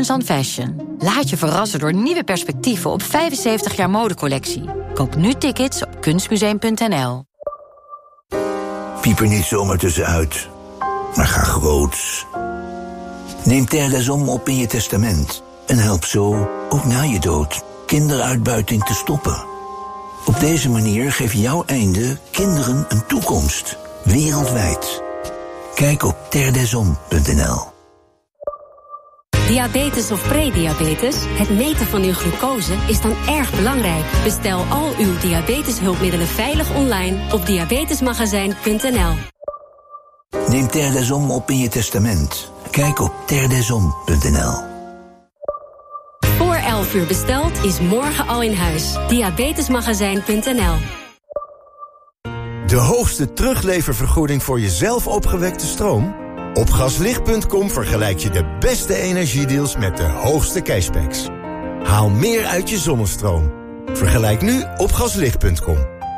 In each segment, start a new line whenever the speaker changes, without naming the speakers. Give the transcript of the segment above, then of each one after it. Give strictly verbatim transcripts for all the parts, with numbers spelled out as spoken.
Sense Fashion. Laat je verrassen door nieuwe perspectieven op vijfenzeventig jaar modecollectie. Koop nu tickets op kunstmuseum punt n l.
Piep er niet zomaar tussenuit, maar ga groots. Neem Terre des Hommes op in je testament en help zo, ook na je dood, kinderuitbuiting te stoppen. Op deze manier geeft jouw einde kinderen een toekomst, wereldwijd. Kijk op terre des hommes punt n l.
Diabetes of prediabetes, het meten van uw glucose is dan erg belangrijk. Bestel al uw diabeteshulpmiddelen veilig online op diabetesmagazijn punt n l.
Neem Terre des Hommes op in je testament. Kijk op terre des hommes punt n l.
Voor elf uur besteld is morgen al in huis. diabetesmagazijn punt n l.
De hoogste terugleververgoeding voor jezelf opgewekte stroom? Op gaslicht punt com vergelijk je de beste energiedeals met de hoogste cashbacks. Haal meer uit je zonnestroom. Vergelijk nu op gaslicht punt com.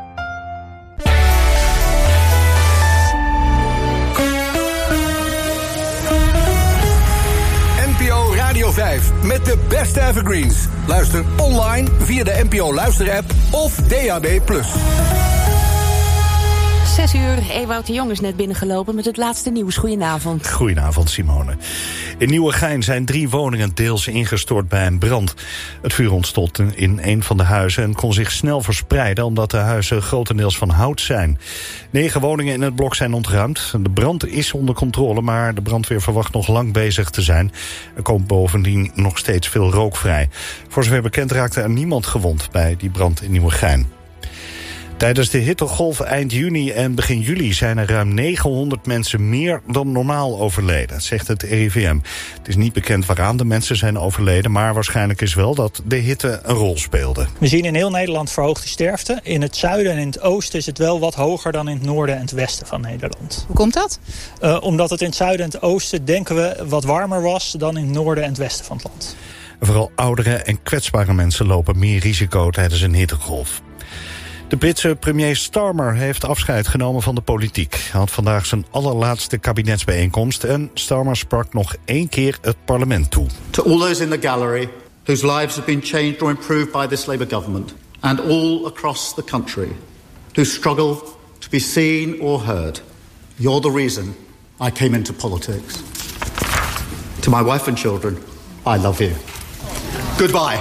N P O Radio vijf met de beste evergreens. Luister online via de N P O Luister-app of D A B plus.
Zes uur, Ewout de Jong is net binnengelopen met het laatste nieuws. Goedenavond.
Goedenavond, Simone. In Nieuwegein zijn drie woningen deels ingestort bij een brand. Het vuur ontstond in een van de huizen en kon zich snel verspreiden, omdat de huizen grotendeels van hout zijn. Negen woningen in het blok zijn ontruimd. De brand is onder controle, maar de brandweer verwacht nog lang bezig te zijn. Er komt bovendien nog steeds veel rook vrij. Voor zover bekend raakte er niemand gewond bij die brand in Nieuwegein. Tijdens de hittegolf eind juni en begin juli zijn er ruim negenhonderd mensen meer dan normaal overleden, zegt het R I V M. Het is niet bekend waaraan de mensen zijn overleden, maar waarschijnlijk is wel dat de hitte een rol speelde.
We zien in heel Nederland verhoogde sterfte. In het zuiden en in het oosten is het wel wat hoger dan in het noorden en het westen van Nederland.
Hoe komt dat?
Uh, omdat het in het zuiden en het oosten, denken we, wat warmer was dan in het noorden en het westen van het land.
Vooral oudere en kwetsbare mensen lopen meer risico tijdens een hittegolf. De Britse premier Starmer heeft afscheid genomen van de politiek. Hij had vandaag zijn allerlaatste kabinetsbijeenkomst en Starmer sprak nog één keer het parlement toe.
To all those in the gallery whose lives have been changed or improved by this Labour government and all across the country who struggle to be seen or heard, you're the reason I came into politics. To my wife and children, I love you. Goodbye.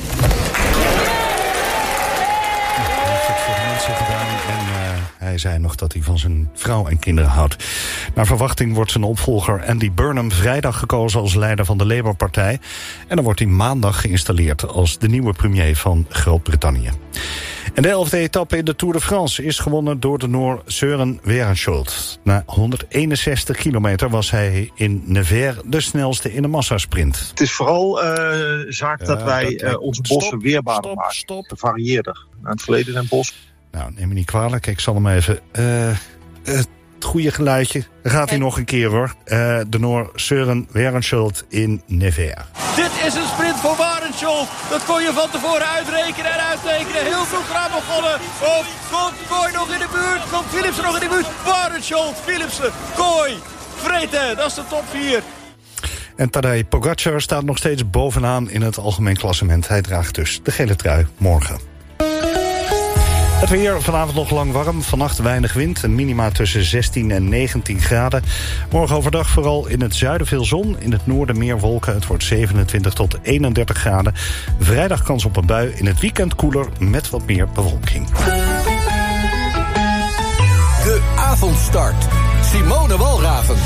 En uh, hij zei nog dat hij van zijn vrouw en kinderen houdt. Naar verwachting wordt zijn opvolger Andy Burnham vrijdag gekozen als leider van de Labour-partij. En dan wordt hij maandag geïnstalleerd als de nieuwe premier van Groot-Brittannië. En de elfde etappe in de Tour de France is gewonnen door de Noor Søren Werenskjold. Na honderdeenenzestig kilometer was hij in Nevers de snelste in de massasprint.
Het is vooral uh, zaak dat uh, wij dat uh, onze bossen stop, weerbaarder stop, maken. Stop. Varieerder. Aan het verleden in het bos.
Nou, neem me niet kwalijk. Ik zal hem even... Uh, uh, het goede geluidje. Daar gaat hij nog een keer hoor. Uh, de Noor Søren Werenskjold in Nevers.
Dit is een sprint voor Werenskjold. Dat kon je van tevoren uitrekenen en uittekenen. Heel veel graag begonnen. Of komt Kooi nog in de buurt? Komt Philipsen nog in de buurt? Werenskjold, Philipsen, Kooi, Vreten. Dat is de top vier.
En Tadej Pogacar staat nog steeds bovenaan in het algemeen klassement. Hij draagt dus de gele trui morgen. Het weer, vanavond nog lang warm, vannacht weinig wind. Een minima tussen zestien en negentien graden. Morgen overdag vooral in het zuiden veel zon. In het noorden meer wolken. Het wordt zevenentwintig tot eenendertig graden. Vrijdag kans op een bui. In het weekend koeler met wat meer bewolking.
De avondstart. Simone Walraven.